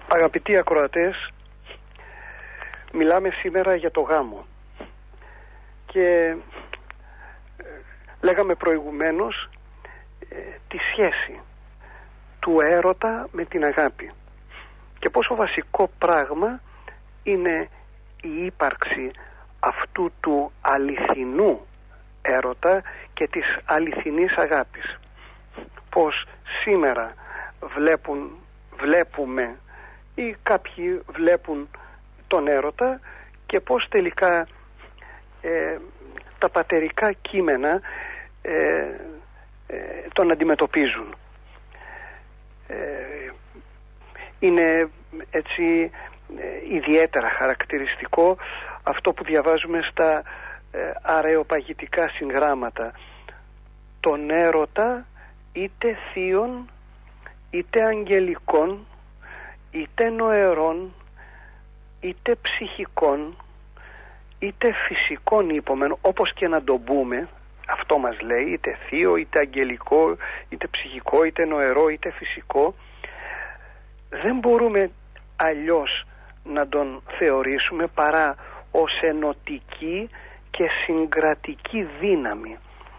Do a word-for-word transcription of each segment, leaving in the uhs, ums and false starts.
Αγαπητοί ακροατές, μιλάμε σήμερα για το γάμο και λέγαμε προηγουμένως ε, τη σχέση του έρωτα με την αγάπη και πόσο βασικό πράγμα είναι η ύπαρξη αυτού του αληθινού έρωτα και της αληθινής αγάπης. Πως σήμερα βλέπουν, βλέπουμε ή κάποιοι βλέπουν τον έρωτα και πως τελικά ε, τα πατερικά κείμενα ε, ε, τον αντιμετωπίζουν. Ε, είναι έτσι ε, ιδιαίτερα χαρακτηριστικό αυτό που διαβάζουμε στα ε, αρεοπαγητικά συγγράμματα. Τον έρωτα είτε θείων είτε αγγελικών είτε νοερών είτε ψυχικών είτε φυσικών είπομεν, όπως και να το πούμε, αυτό μας λέει, είτε θείο είτε αγγελικό είτε ψυχικό είτε νοερό είτε φυσικό, δεν μπορούμε αλλιώς να τον θεωρήσουμε παρά ως ενωτική και συγκρατική δύναμη.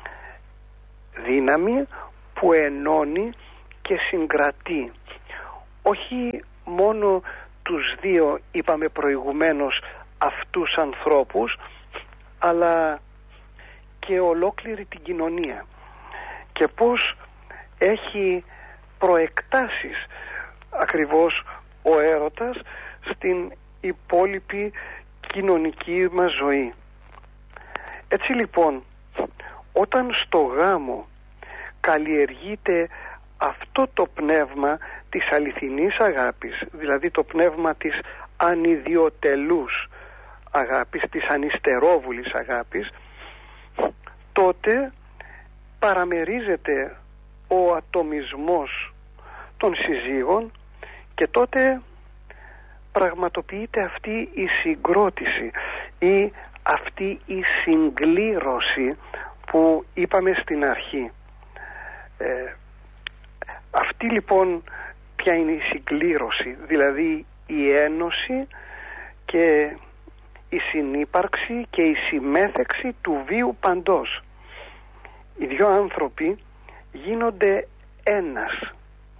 Δύναμη που ενώνει και συγκρατεί όχι μόνο τους δύο, είπαμε προηγουμένως, αυτούς ανθρώπους, αλλά και ολόκληρη την κοινωνία, και πως έχει προεκτάσεις ακριβώς ο έρωτας στην υπόλοιπη κοινωνική μας ζωή. Έτσι λοιπόν, όταν στο γάμο καλλιεργείται αυτό το πνεύμα της αληθινής αγάπης, δηλαδή το πνεύμα της ανιδιοτελούς αγάπης, της ανυστερόβουλης αγάπης, τότε παραμερίζεται ο ατομισμός των συζύγων και τότε πραγματοποιείται αυτή η συγκρότηση ή αυτή η συγκλήρωση που είπαμε στην αρχή. Ε, αυτή λοιπόν ποια είναι η συγκλήρωση, δηλαδή η ένωση και η συνύπαρξη και η συμμέθεξη του βίου παντός. Οι δυο άνθρωποι γίνονται ένας.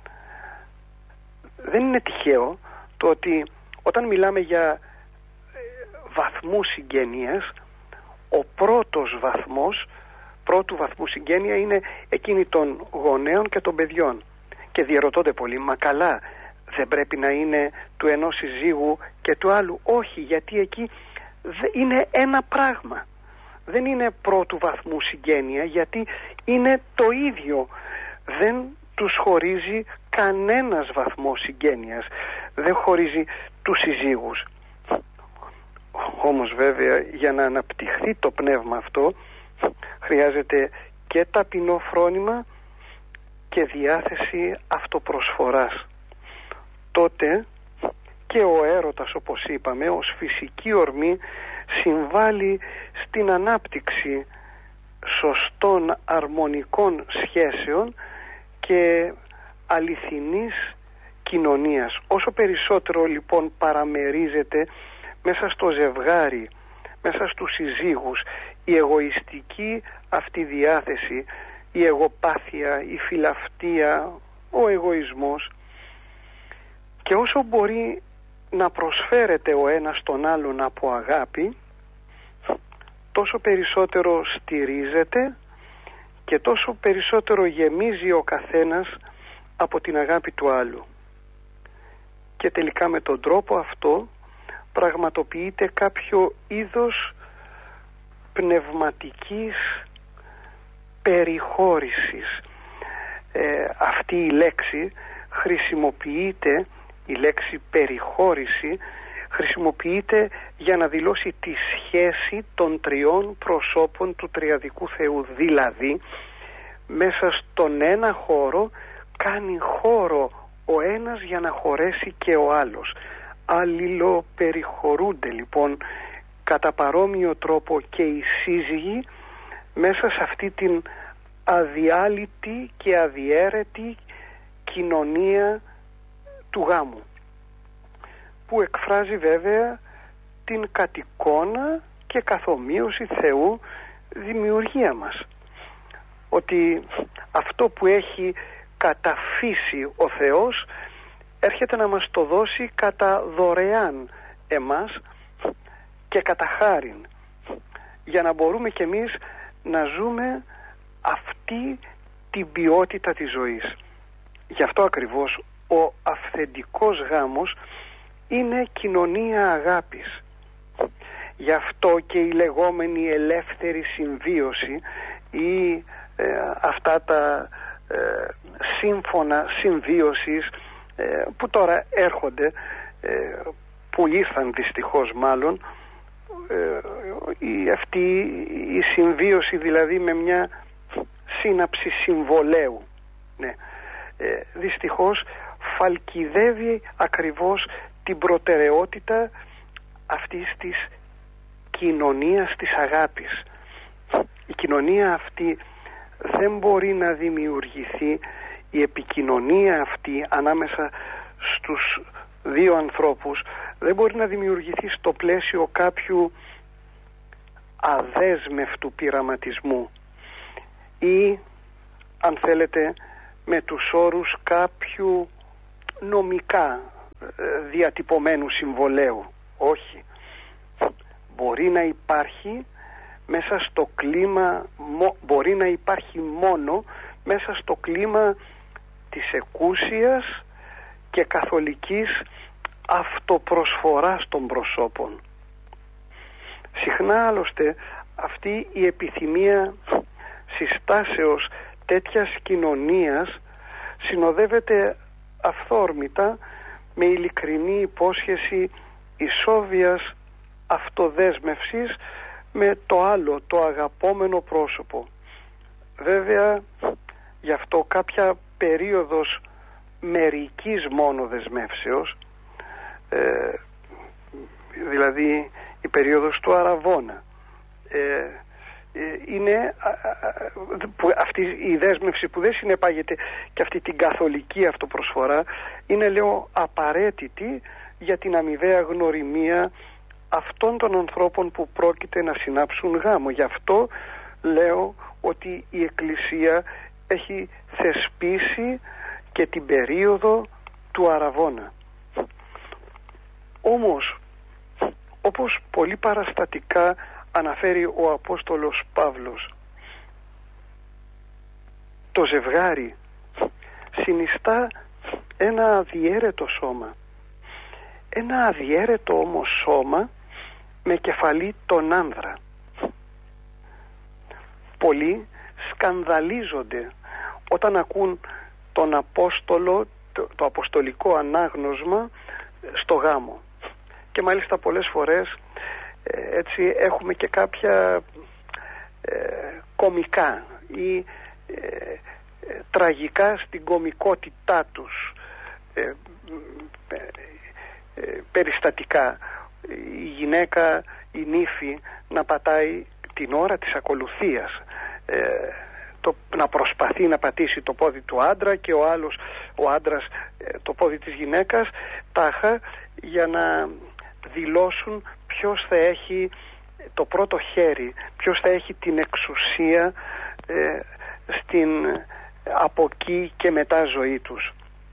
Δεν είναι τυχαίο το ότι όταν μιλάμε για βαθμούς συγγένειας, ο πρώτος βαθμός, πρώτου βαθμού συγγένεια είναι εκείνη των γονέων και των παιδιών. Και διερωτώνται πολλοί, μα καλά, δεν πρέπει να είναι του ενός συζύγου και του άλλου? Όχι, γιατί εκεί είναι ένα πράγμα. Δεν είναι πρώτου βαθμού συγγένεια, γιατί είναι το ίδιο. Δεν τους χωρίζει κανένας βαθμός συγγένειας. Δεν χωρίζει τους συζύγους. Όμως βέβαια, για να αναπτυχθεί το πνεύμα αυτό χρειάζεται και ταπεινό φρόνημα και διάθεση αυτοπροσφοράς. Τότε και ο έρωτας, όπως είπαμε, ως φυσική ορμή συμβάλλει στην ανάπτυξη σωστών αρμονικών σχέσεων και αληθινής κοινωνίας. Όσο περισσότερο λοιπόν παραμερίζεται μέσα στο ζευγάρι, μέσα στους συζύγους, η εγωιστική αυτή διάθεση, η εγωπάθεια, η φιλαυτία, ο εγωισμός, και όσο μπορεί να προσφέρεται ο ένας τον άλλον από αγάπη, τόσο περισσότερο στηρίζεται και τόσο περισσότερο γεμίζει ο καθένας από την αγάπη του άλλου. Και τελικά με τον τρόπο αυτό πραγματοποιείται κάποιο είδος πνευματικής περιχώρησης. Ε, αυτή η λέξη χρησιμοποιείται, η λέξη περιχώρηση χρησιμοποιείται για να δηλώσει τη σχέση των τριών προσώπων του τριαδικού Θεού. Δηλαδή μέσα στον ένα χώρο κάνει χώρο ο ένας για να χωρέσει και ο άλλος. Αλληλοπεριχωρούνται λοιπόν κατά παρόμοιο τρόπο και οι σύζυγοι μέσα σε αυτή την αδιάλειπτη και αδιέρετη κοινωνία του γάμου. που εκφράζει βέβαια την κατ' και καθομοίωση Θεού δημιουργία μας. Ότι αυτό που έχει καταφύσει ο Θεός έρχεται να μας το δώσει κατά δωρεάν εμάς και κατά χάριν, για να μπορούμε κι εμείς να ζούμε αυτή την ποιότητα της ζωής. Γι' αυτό ακριβώς ο αυθεντικός γάμος είναι κοινωνία αγάπης. Γι' αυτό και η λεγόμενη ελεύθερη συμβίωση ή ε, αυτά τα ε, σύμφωνα συμβίωσης ε, που τώρα έρχονται, ε, που ήρθαν δυστυχώς μάλλον, ε, η, αυτή η συμβίωση δηλαδή με μια σύναψη συμβολέου, ναι, ε, δυστυχώς φαλκιδεύει ακριβώς την προτεραιότητα αυτής της κοινωνίας της αγάπης. Η κοινωνία αυτή δεν μπορεί να δημιουργηθεί, η επικοινωνία αυτή ανάμεσα στους δύο ανθρώπους δεν μπορεί να δημιουργηθεί στο πλαίσιο κάποιου αδέσμευτου πειραματισμού ή, αν θέλετε, με τους όρους κάποιου νομικά διατυπωμένου συμβολέου. Όχι. Μπορεί να υπάρχει μέσα στο κλίμα, μπορεί να υπάρχει μόνο μέσα στο κλίμα της εκούσιας και καθολικής αυτοπροσφοράς των προσώπων. Συχνά άλλωστε αυτή η επιθυμία συστάσεως τέτοιας κοινωνίας συνοδεύεται αυθόρμητα με ειλικρινή υπόσχεση ισόβιας αυτοδέσμευσης με το άλλο, το αγαπόμενο πρόσωπο. Βέβαια, γι' αυτό κάποια περίοδος μερικής μόνο δεσμεύσεως, ε, δηλαδή η περίοδος του Αραβώνα, ε, ε, είναι α, α, που αυτή η δέσμευση που δεν συνεπάγεται και αυτή την καθολική αυτοπροσφορά, είναι, λέω, απαραίτητη για την αμοιβαία γνωριμία αυτών των ανθρώπων που πρόκειται να συνάψουν γάμο. Γι' αυτό λέω ότι η Εκκλησία έχει θεσπίσει και την περίοδο του Αραβώνα. Όμως, όπως πολύ παραστατικά αναφέρει ο Απόστολος Παύλος, το ζευγάρι συνιστά ένα αδιέρετο σώμα. Ένα αδιέρετο όμως σώμα με κεφαλή τον άνδρα. Πολλοί σκανδαλίζονται όταν ακούν τον Απόστολο, το, το αποστολικό ανάγνωσμα στο γάμο. Και μάλιστα πολλές φορές ε, έτσι έχουμε και κάποια ε, κομικά ή ε, ε, τραγικά στην κομικότητά τους ε, ε, ε, περιστατικά. Η γυναίκα, η νύφη, να πατάει την ώρα της ακολουθίας, ε, το, να προσπαθεί να πατήσει το πόδι του άντρα και ο άλλος, ο άντρας, ε, το πόδι της γυναίκας, τάχα για να δηλώσουν ποιος θα έχει το πρώτο χέρι, ποιος θα έχει την εξουσία ε, στην από εκεί και μετά ζωή τους.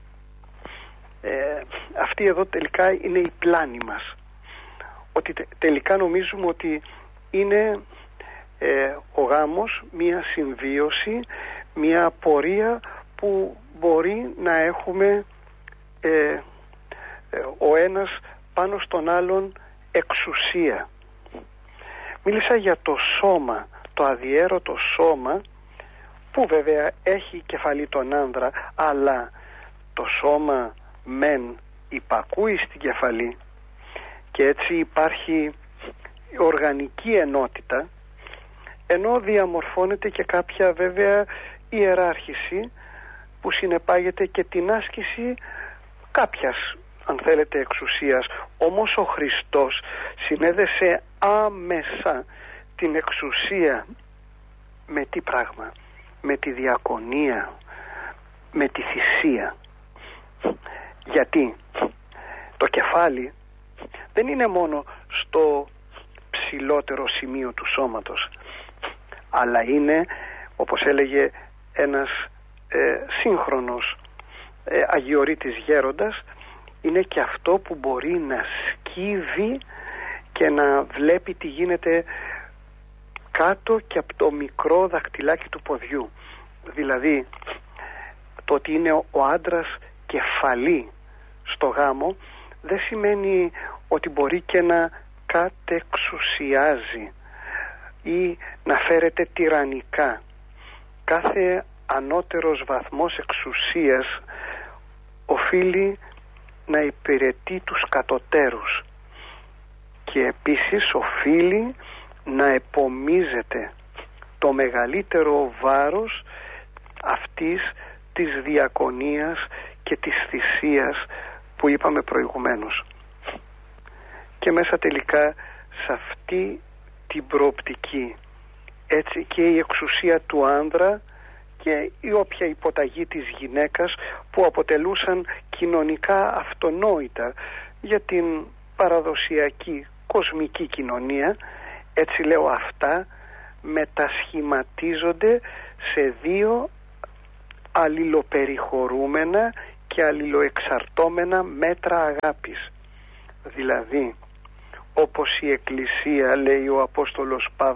Ε, αυτή εδώ τελικά είναι η πλάνη μας. Ότι τε, τελικά νομίζουμε ότι είναι ε, ο γάμος μία συμβίωση, μία πορεία που μπορεί να έχουμε ε, ε, ο ένας πάνω στον άλλον εξουσία. Μίλησα για το σώμα, το αδιέρωτο σώμα, που βέβαια έχει κεφαλή τον άνδρα, αλλά το σώμα μεν υπακούει στην κεφαλή και έτσι υπάρχει οργανική ενότητα, ενώ διαμορφώνεται και κάποια βέβαια ιεράρχηση που συνεπάγεται και την άσκηση κάποιας, αν θέλετε, εξουσίας. Όμως ο Χριστός συνέδεσε άμεσα την εξουσία με τι πράγμα? Με τη διακονία, με τη θυσία. Γιατί το κεφάλι δεν είναι μόνο στο ψηλότερο σημείο του σώματος, αλλά είναι, όπως έλεγε ένας ε, σύγχρονος ε, αγιορείτης γέροντας, είναι και αυτό που μπορεί να σκύβει και να βλέπει τι γίνεται κάτω και από το μικρό δακτυλάκι του ποδιού. Δηλαδή το ότι είναι ο άντρας κεφαλή στο γάμο δεν σημαίνει ότι μπορεί και να κατεξουσιάζει ή να φέρεται τυραννικά. Κάθε ανώτερος βαθμός εξουσίας οφείλει να υπηρετεί τους κατωτέρους και επίσης οφείλει να επομίζεται το μεγαλύτερο βάρος αυτής της διακονίας και της θυσίας που είπαμε προηγουμένως. Και μέσα τελικά σε αυτή την προοπτική, έτσι και η εξουσία του άνδρα και η όποια υποταγή της γυναίκας που αποτελούσαν κοινωνικά αυτονόητα για την παραδοσιακή κοσμική κοινωνία, έτσι λέω, αυτά μετασχηματίζονται σε δύο αλληλοπεριχωρούμενα και αλληλοεξαρτώμενα μέτρα αγάπης. Δηλαδή, όπως η Εκκλησία, λέει ο Απόστολος Παύλος,